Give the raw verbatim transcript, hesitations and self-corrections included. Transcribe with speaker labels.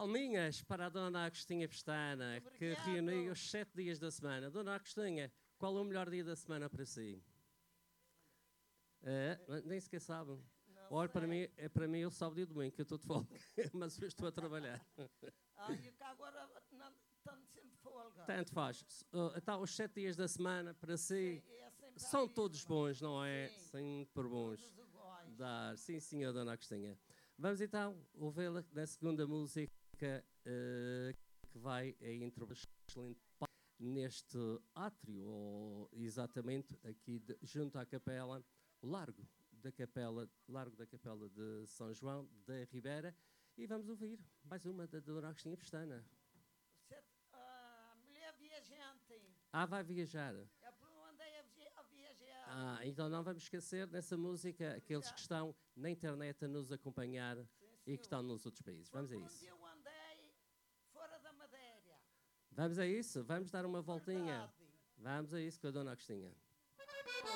Speaker 1: Palminhas para a Dona Agostinha Pestana, que
Speaker 2: Obrigado.
Speaker 1: reuniu os sete dias da semana. Dona Agostinha, qual é o melhor dia da semana para si? É, nem sequer sabem.
Speaker 2: Não
Speaker 1: Olha, para
Speaker 2: sei.
Speaker 1: mim, é para mim é o sábado e o domingo, que eu estou de folga, mas eu estou a trabalhar.
Speaker 2: Ah, e cá agora não estamos sempre folga.
Speaker 1: Tanto faz. Uh, Então, os sete dias da semana, para si,
Speaker 2: Sim, é sempre
Speaker 1: são
Speaker 2: a
Speaker 1: todos
Speaker 2: mesma.
Speaker 1: bons, não é?
Speaker 2: Sim,
Speaker 1: Sempre bons.
Speaker 2: todos iguais.
Speaker 1: Dar. Sim, senhor, Dona Agostinha. Vamos então ouvi-la na segunda música uh, que vai a introduzir neste átrio, ou exatamente aqui de, junto à capela, o largo da capela, largo da capela de São João da Ribeira, e vamos ouvir mais uma da Dona Agostinha Pestana.
Speaker 2: Você, a mulher viajante.
Speaker 1: Ah, vai viajar.
Speaker 2: É por onde andei a, vi- a viajar.
Speaker 1: Ah, então não vamos esquecer nessa música aqueles que estão na internet a nos acompanhar
Speaker 2: Sim,
Speaker 1: e
Speaker 2: senhor.
Speaker 1: que estão nos outros países.
Speaker 2: Foi
Speaker 1: Vamos a
Speaker 2: por
Speaker 1: isso.
Speaker 2: onde eu andei fora da Madeira.
Speaker 1: Vamos a isso. Vamos dar uma voltinha.
Speaker 2: Verdade.
Speaker 1: Vamos a isso com a Dona Agostinha.